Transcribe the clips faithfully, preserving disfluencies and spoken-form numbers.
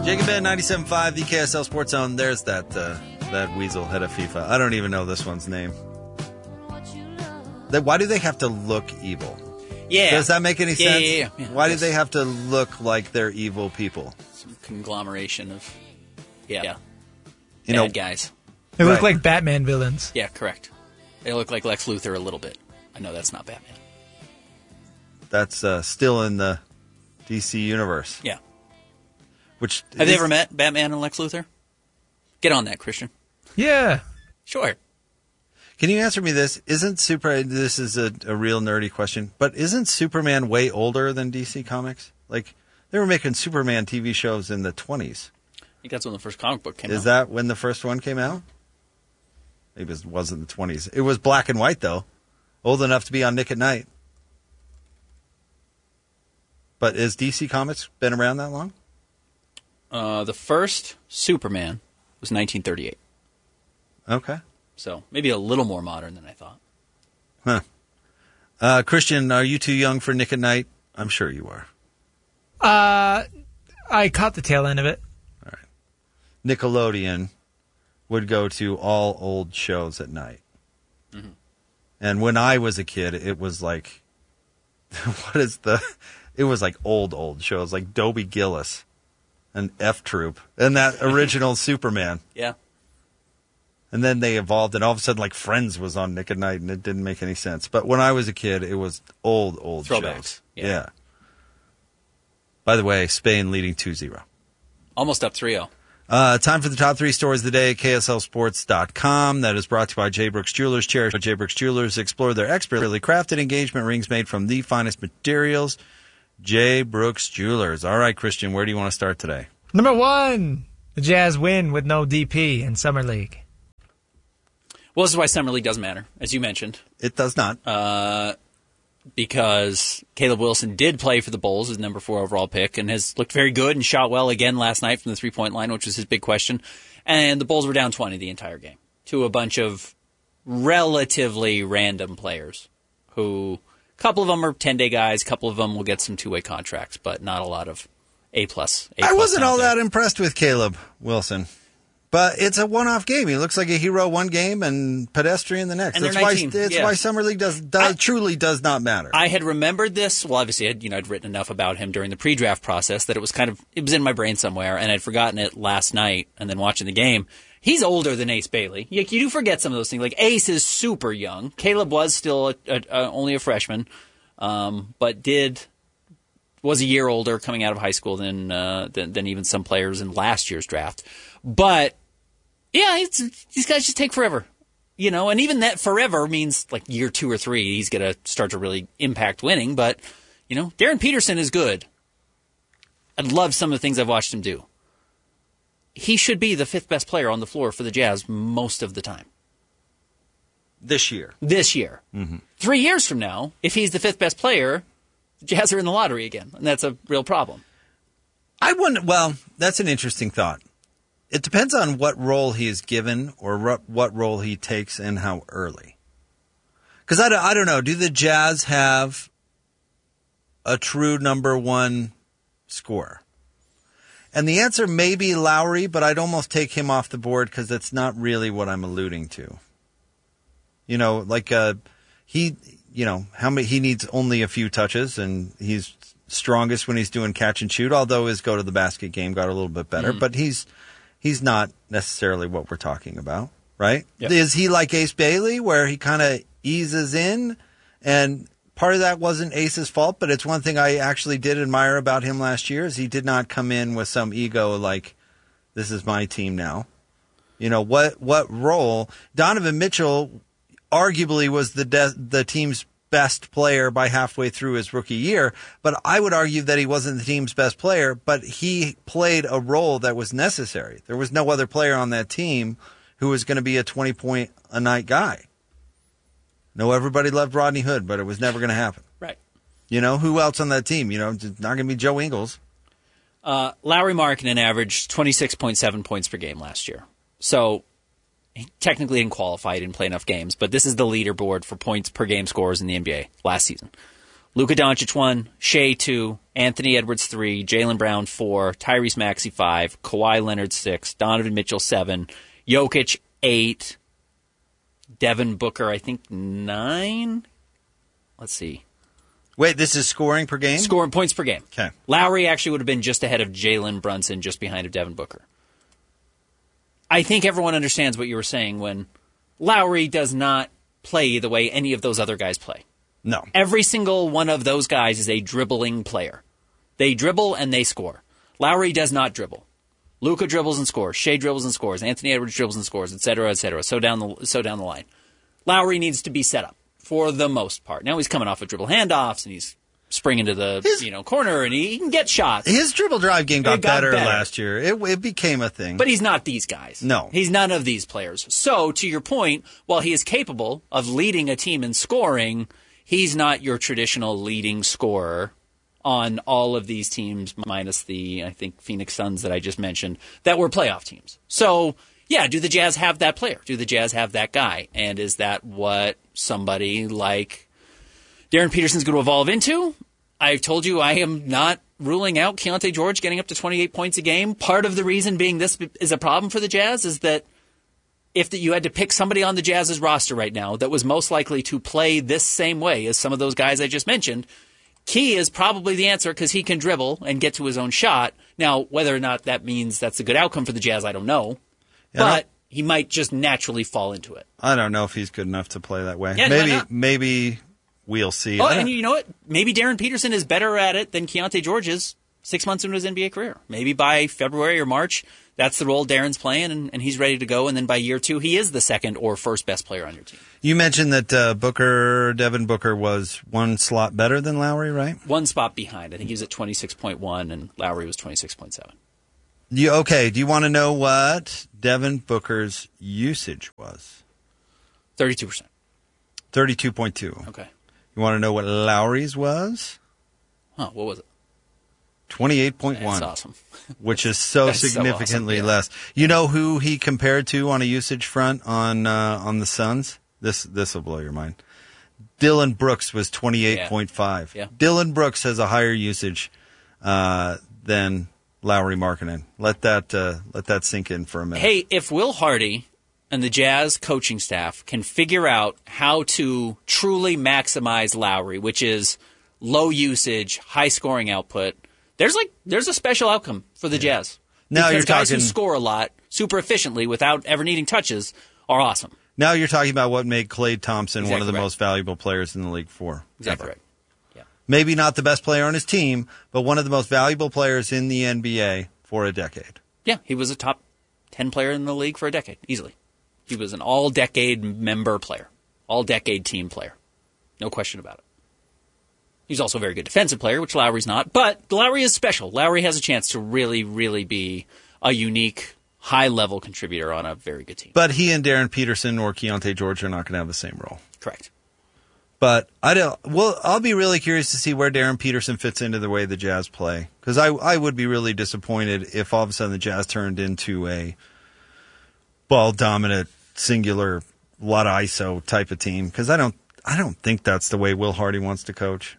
Jacob Ben, ninety-seven point five, the K S L Sports Zone. There's that uh, that weasel head of FIFA. I don't even know this one's name. They, why do they have to look evil? Yeah. Does that make any yeah, sense? Yeah, yeah, yeah. Why yes. do they have to look like they're evil people? Some conglomeration of, yeah, yeah. You bad know, guys. They look Right. like Batman villains. Yeah, correct. They look like Lex Luthor a little bit. I know that's not Batman. That's uh, still in the D C universe. Yeah. Which Have is, you ever met Batman and Lex Luthor? Get on that, Christian. Yeah. Sure. Can you answer me this? Isn't Super? This is a, a real nerdy question, but isn't Superman way older than D C Comics? Like they were making Superman T V shows in the twenties. I think that's when the first comic book came out. Is that when the first one came out? Maybe it wasn't the twenties. It was black and white though, old enough to be on Nick at Night. But has D C Comics been around that long? Uh, the first Superman was nineteen thirty-eight. Okay. So maybe a little more modern than I thought. Huh. Uh, Christian, are you too young for Nick at Night? I'm sure you are. Uh, I caught the tail end of it. All right. Nickelodeon would go to all old shows at night. Mm-hmm. And when I was a kid, it was like, what is the, it was like old, old shows like Dobie Gillis and F Troop and that original Superman. Yeah. And then they evolved, and all of a sudden, like, Friends was on Nick at Night, and it didn't make any sense. But when I was a kid, it was old, old Throwbacks. shows. Yeah. yeah. By the way, Spain leading two zero. Almost up three oh. Uh, time for the top three stories of the day, K S L Sports dot com. That is brought to you by J. Brooks Jewelers. Cherish J. Brooks Jewelers. Explore their expertly crafted engagement rings made from the finest materials. J. Brooks Jewelers. All right, Christian, where do you want to start today? Number one, the Jazz win with no D P in Summer League. Well, this is why Summer League doesn't matter, as you mentioned. It does not. Uh, because Caleb Wilson did play for the Bulls as number four overall pick and has looked very good and shot well again last night from the three-point line, which was his big question. And the Bulls were down twenty the entire game to a bunch of relatively random players who, a couple of them are ten-day guys, a couple of them will get some two-way contracts, but not a lot of A-plus. A-plus I wasn't all there. that impressed with Caleb Wilson. But it's a one-off game. He looks like a hero one game and pedestrian the next. And That's they're why. nineteen, That's yeah. why Summer League does, does I- truly does not matter. I had remembered this. Well, obviously, I'd, you know, I'd written enough about him during the pre-draft process that it was kind of it was in my brain somewhere, and I'd forgotten it last night. And then watching the game, he's older than Ace Bailey. You, you do forget some of those things. Like Ace is super young. Caleb was still a, a, a, only a freshman, um, but did was a year older coming out of high school than uh, than, than even some players in last year's draft. But yeah, it's, these guys just take forever. You know, and even that forever means like year two or three, he's going to start to really impact winning. But, you know, Darren Peterson is good. I love some of the things I've watched him do. He should be the fifth best player on the floor for the Jazz most of the time. this year. This year. Mm-hmm. Three years from now, if he's the fifth best player, the Jazz are in the lottery again. And that's a real problem. I wouldn't. Well, that's an interesting thought. It depends on what role he is given or ro- what role he takes and how early. Because I don't, I don't know. Do the Jazz have a true number one scorer? And the answer may be Lowry, but I'd almost take him off the board because that's not really what I'm alluding to. You know, like uh, he, you know, how many he needs only a few touches, and he's strongest when he's doing catch and shoot. Although his go to the basket game got a little bit better, mm-hmm. but he's he's not necessarily what we're talking about, right? Yep. Is he like Ace Bailey, where he kind of eases in, and part of that wasn't Ace's fault, but it's one thing I actually did admire about him last year is he did not come in with some ego like, this is my team now. You know, what what role? Donovan Mitchell arguably was the de- the team's best player by halfway through his rookie year, but I would argue that he wasn't the team's best player, but he played a role that was necessary. There was no other player on that team who was going to be a twenty-point-a-night guy. No, everybody loved Rodney Hood, but it was never going to happen. Right. You know, who else on that team? You know, it's not going to be Joe Ingles. Uh, Lowry Markkanen averaged twenty-six point seven points per game last year. So he technically didn't qualify, he didn't play enough games, but this is the leaderboard for points per game scorers in the N B A last season. Luka Doncic one, Shea two, Anthony Edwards three, Jaylen Brown four, Tyrese Maxey five, Kawhi Leonard six, Donovan Mitchell seven, Jokic eight, Devin Booker I think nine. Let's see. Wait, this is scoring per game? Scoring points per game. Okay. Lowry actually would have been just ahead of Jalen Brunson, just behind of Devin Booker. I think everyone understands what you were saying when Lowry does not play the way any of those other guys play. No. Every single one of those guys is a dribbling player. They dribble and they score. Lowry does not dribble. Luka dribbles and scores. Shea dribbles and scores. Anthony Edwards dribbles and scores, et cetera, et cetera. So down the so down the line. Lowry needs to be set up for the most part. Now he's coming off of dribble handoffs and he's springing to the his, you know corner and he, he can get shots. His dribble drive game got, got better, better last year. It, it became a thing. But he's not these guys. No. He's none of these players. So, to your point, while he is capable of leading a team in scoring, he's not your traditional leading scorer on all of these teams, minus the, I think, Phoenix Suns that I just mentioned, that were playoff teams. So, yeah, do the Jazz have that player? Do the Jazz have that guy? And is that what somebody like Darren Peterson's going to evolve into? I've told you I am not ruling out Keontae George getting up to twenty-eight points a game. Part of the reason being this is a problem for the Jazz is that if the, you had to pick somebody on the Jazz's roster right now that was most likely to play this same way as some of those guys I just mentioned, Key is probably the answer because he can dribble and get to his own shot. Now, whether or not that means that's a good outcome for the Jazz, I don't know. Yeah, but don't, he might just naturally fall into it. I don't know if he's good enough to play that way. Yeah, maybe, maybe we'll see. Oh, and you know what? Maybe Darren Peterson is better at it than Keontae George is six months into his N B A career. Maybe by February or March, that's the role Darren's playing, and, and he's ready to go. And then by year two, he is the second or first best player on your team. You mentioned that uh, Booker, Devin Booker, was one slot better than Lowry, right? One spot behind. I think he was at twenty-six point one, and Lowry was twenty-six point seven. You, okay, do you want to know what Devin Booker's usage was? thirty-two percent. thirty-two point two. Okay. You want to know what Lowry's was? Huh, what was it? twenty-eight point one. That's awesome. Which is so That's significantly so awesome, yeah. less. You know who he compared to on a usage front on uh, on the Suns? This this will blow your mind. Dylan Brooks was twenty-eight point five. Yeah. Yeah. Dylan Brooks has a higher usage uh, than Lowry Markkanen. Let that uh, let that sink in for a minute. Hey, if Will Hardy and the Jazz coaching staff can figure out how to truly maximize Lowry, which is low usage, high scoring output, there's like there's a special outcome for the yeah. Jazz. Now because you're guys talking who score a lot super efficiently without ever needing touches are awesome. Now you're talking about what made Klay Thompson exactly one of the right. most valuable players in the league for. Exactly ever. right. Yeah. Maybe not the best player on his team, but one of the most valuable players in the N B A for a decade. Yeah, he was a top ten player in the league for a decade, easily. He was an all-decade member player, all-decade team player. No question about it. He's also a very good defensive player, which Lowry's not. But Lowry is special. Lowry has a chance to really, really be a unique, high-level contributor on a very good team. But he and Darren Peterson or Keontae George are not going to have the same role. Correct. But I don't. Well, I'll be really curious to see where Darren Peterson fits into the way the Jazz play, because I I would be really disappointed if all of a sudden the Jazz turned into a ball dominant, singular, lot of I S O type of team. Because I don't I don't think that's the way Will Hardy wants to coach.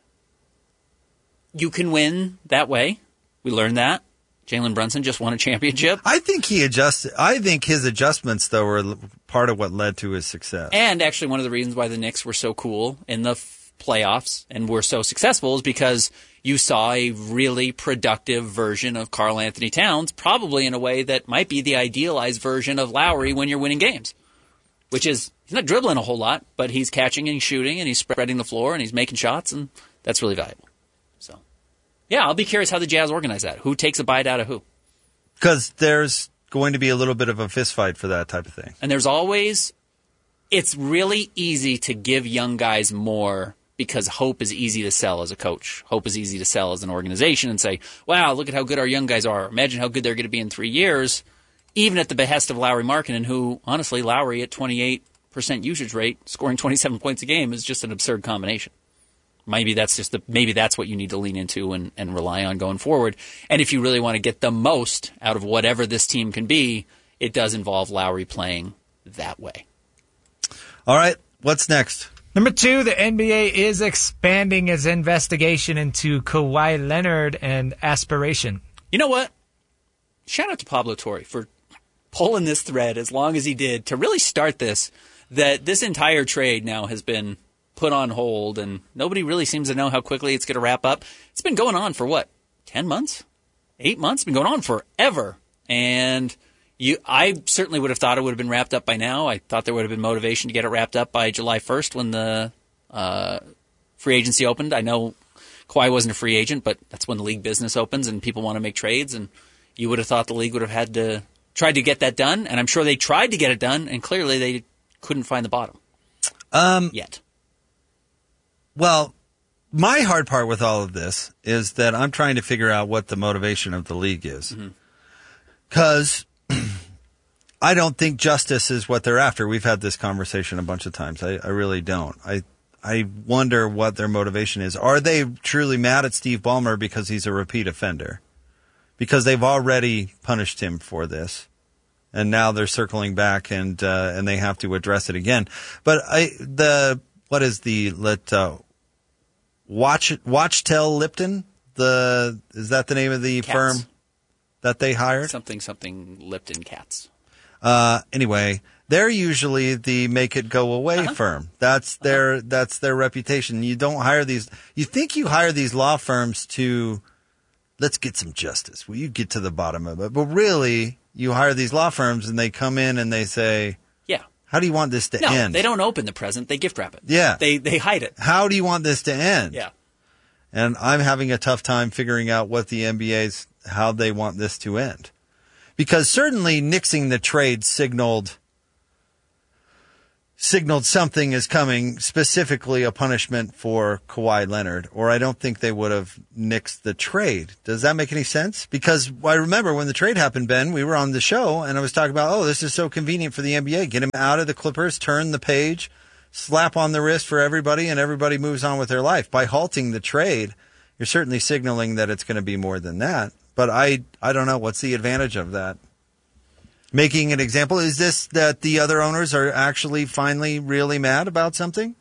You can win that way. We learned that. Jalen Brunson just won a championship. I think he adjusted. I think his adjustments, though, were part of what led to his success. And actually, one of the reasons why the Knicks were so cool in the f- playoffs and were so successful is because you saw a really productive version of Karl Anthony Towns, probably in a way that might be the idealized version of Lowry when you're winning games, which is he's not dribbling a whole lot, but he's catching and he's shooting and he's spreading the floor and he's making shots, and that's really valuable. So, yeah, I'll be curious how the Jazz organize that. Who takes a bite out of who? Because there's going to be a little bit of a fist fight for that type of thing. And there's always, it's really easy to give young guys more because hope is easy to sell as a coach. Hope is easy to sell as an organization and say, wow, look at how good our young guys are. Imagine how good they're going to be in three years, even at the behest of Lowry Markkanen, who, honestly, Lowry at twenty-eight percent usage rate, scoring twenty-seven points a game is just an absurd combination. Maybe that's just the, maybe that's what you need to lean into and, and rely on going forward. And if you really want to get the most out of whatever this team can be, it does involve Lowry playing that way. All right, what's next? Number two, the N B A is expanding its investigation into Kawhi Leonard and aspiration. You know what? Shout out to Pablo Torre for pulling this thread as long as he did to really start this, that this entire trade now has been put on hold and nobody really seems to know how quickly it's going to wrap up. It's been going on for what, ten months? Eight months? It's been going on forever. And you, I certainly would have thought it would have been wrapped up by now. I thought there would have been motivation to get it wrapped up by July first when the uh, free agency opened. I know Kawhi wasn't a free agent, but that's when the league business opens and people want to make trades. And you would have thought the league would have had to try to get that done. And I'm sure they tried to get it done, and clearly they couldn't find the bottom um, yet. Well, my hard part with all of this is that I'm trying to figure out what the motivation of the league is. Because mm-hmm. I don't think justice is what they're after. We've had this conversation a bunch of times. I, I really don't. I I wonder what their motivation is. Are they truly mad at Steve Ballmer because he's a repeat offender? Because they've already punished him for this. And now they're circling back and uh, and they have to address it again. But I the... What is the let uh, Watch Watchtel Lipton? The is that the name of the Cats. firm that they hired? Something something Lipton Cats. Uh, anyway, they're usually the make it go away uh-huh. firm. That's their uh-huh. that's their reputation. You don't hire these. You think you hire these law firms to let's get some justice. Well, you get to the bottom of it, but really, you hire these law firms and they come in and they say, yeah. How do you want this to no, end? They don't open the present. They gift wrap it. Yeah. They they hide it. How do you want this to end? Yeah. And I'm having a tough time figuring out what the N B A's, how they want this to end. Because certainly nixing the trade signaled signaled something is coming, specifically a punishment for Kawhi Leonard, or I don't think they would have nixed the trade. Does that make any sense? Because I remember when the trade happened, Ben, we were on the show, and I was talking about, oh, this is so convenient for the N B A. Get him out of the Clippers, turn the page, slap on the wrist for everybody, and everybody moves on with their life. By halting the trade, you're certainly signaling that it's going to be more than that. But I, I don't know. What's the advantage of that? Making an example, is this that the other owners are actually finally really mad about something?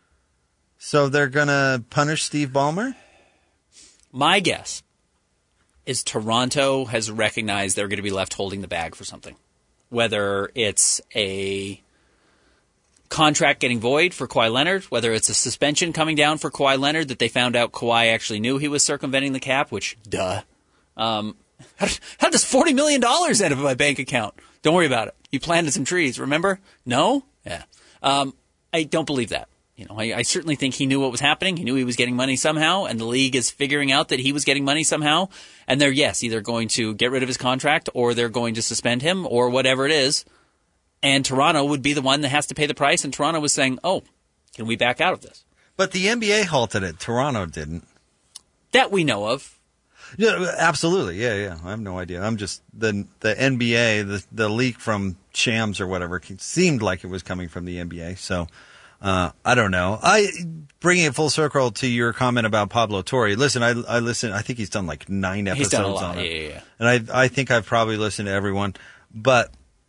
So they're going to punish Steve Ballmer? My guess is Toronto has recognized they're going to be left holding the bag for something. Whether it's a contract getting void for Kawhi Leonard, whether it's a suspension coming down for Kawhi Leonard that they found out Kawhi actually knew he was circumventing the cap, which, duh. Um, how, how does forty million dollars out of my bank account? Don't worry about it. You planted some trees, remember? No? Yeah. Um, I don't believe that. You know, I, I certainly think he knew what was happening. He knew he was getting money somehow, and the league is figuring out that he was getting money somehow. And they're, yes, either going to get rid of his contract or they're going to suspend him or whatever it is. And Toronto would be the one that has to pay the price. And Toronto was saying, oh, can we back out of this? But the N B A halted it. Toronto didn't. That we know of. Yeah, absolutely. Yeah, yeah. I have no idea. I'm just the the N B A, the the leak from Shams or whatever seemed like it was coming from the N B A. So uh, I don't know. I bringing it full circle to your comment about Pablo Torre. Listen, I I listen. I think he's done like nine episodes he's done a lot. on it, yeah, yeah, yeah. and I I think I've probably listened to everyone. But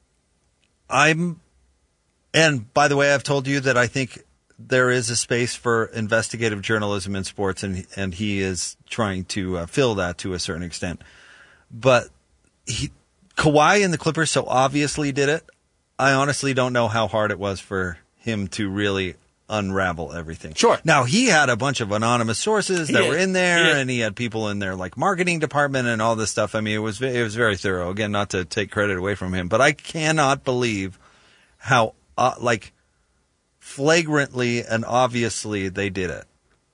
I'm, and by the way, I've told you that I think there is a space for investigative journalism in sports, and and he is trying to uh, fill that to a certain extent. But he, Kawhi and the Clippers so obviously did it. I honestly don't know how hard it was for him to really unravel everything. Sure. Now, he had a bunch of anonymous sources that He were did. in there, He did. and he had people in their like marketing department and all this stuff. I mean, it was it was very thorough. Again, not to take credit away from him, but I cannot believe how uh, like. flagrantly and obviously they did it.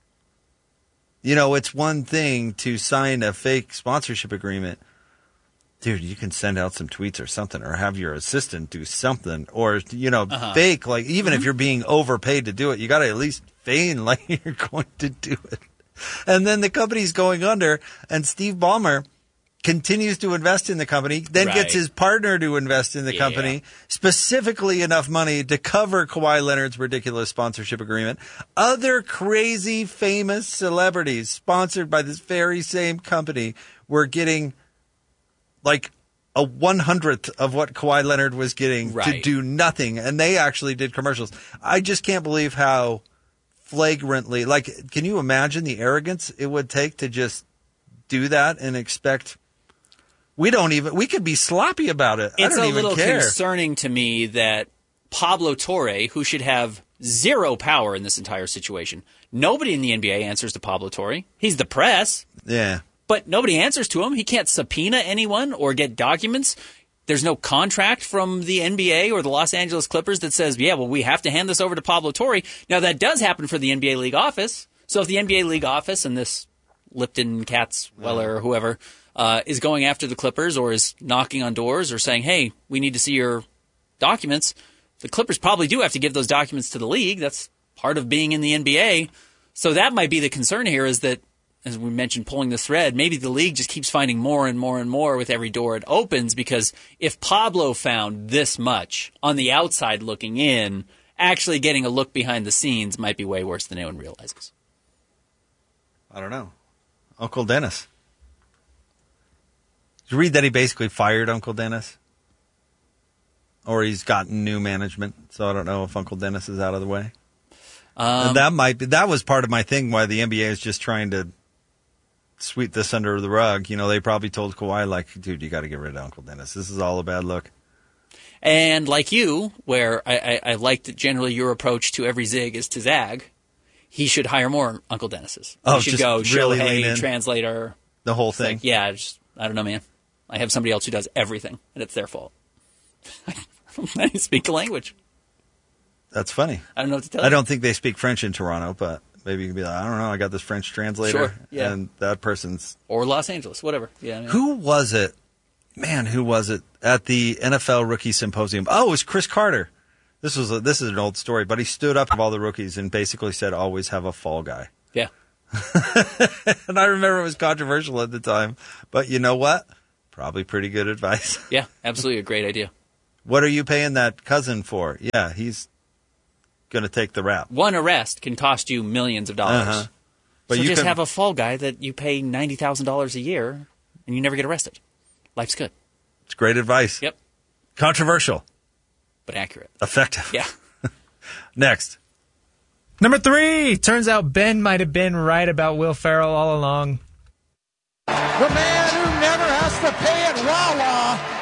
You know, it's one thing to sign a fake sponsorship agreement. Dude, you can send out some tweets or something, or have your assistant do something, or, you know, Uh-huh. fake, like, even Mm-hmm. if you're being overpaid to do it, you got to at least feign like you're going to do it. And then the company's going under, and Steve Ballmer continues to invest in the company, then Right. gets his partner to invest in the Yeah. company, specifically enough money to cover Kawhi Leonard's ridiculous sponsorship agreement. Other crazy famous celebrities sponsored by this very same company were getting like a one hundredth of what Kawhi Leonard was getting to Right. do nothing, and they actually did commercials. I just can't believe how flagrantly, like, can you imagine the arrogance it would take to just do that and expect? We don't even. We could be sloppy about it. It's I don't a even little care. concerning to me that Pablo Torre, who should have zero power in this entire situation, nobody in the N B A answers to Pablo Torre. He's the press. Yeah. But nobody answers to him. He can't subpoena anyone or get documents. There's no contract from the N B A or the Los Angeles Clippers that says, yeah, well, we have to hand this over to Pablo Torre. Now, that does happen for the N B A League office. So if the N B A League office and this Lipton, Katz, Weller, or whoever uh, is going after the Clippers or is knocking on doors or saying, hey, we need to see your documents, the Clippers probably do have to give those documents to the league. That's part of being in the N B A. So that might be the concern here is that, as we mentioned, pulling the thread, maybe the league just keeps finding more and more and more with every door it opens, because if Pablo found this much on the outside looking in, actually getting a look behind the scenes might be way worse than anyone realizes. I don't know. Uncle Dennis. Did you read that he basically fired Uncle Dennis? Or he's gotten new management, so I don't know if Uncle Dennis is out of the way. Um, and that might be, that was part of my thing why the N B A is just trying to sweep this under the rug. You know, they probably told Kawhi, like, dude, you got to get rid of Uncle Dennis. This is all a bad look. And like you, where I, I, I like that generally your approach to every zig is to zag, he should hire more Uncle Dennises. Oh, he should just go really Shohei, lean in. translator. The whole It's thing. like, yeah, I just, I don't know, man. I have somebody else who does everything, and it's their fault. I don't speak the language. That's funny. I don't know what to tell I you. don't think they speak French in Toronto, but maybe you can be like, I don't know, I got this French translator. Sure, yeah. And that person's... Or Los Angeles, whatever. Yeah. I mean, Who was it? Man, who was it at the N F L Rookie Symposium? Oh, it was Chris Carter. This was a, this is an old story, but he stood up of all the rookies and basically said, always have a fall guy. Yeah. And I remember it was controversial at the time, but you know what? Probably pretty good advice. Yeah, absolutely a great idea. What are you paying that cousin for? Yeah, he's going to take the rap. One arrest can cost you millions of dollars. Uh-huh. But so you just can- have a fall guy that you pay ninety thousand dollars a year and you never get arrested. Life's good. It's great advice. Yep. Controversial. But accurate. Effective. Yeah. Next. Number three. Turns out Ben might have been right about Will Ferrell all along. The man who never has to pay at Wawa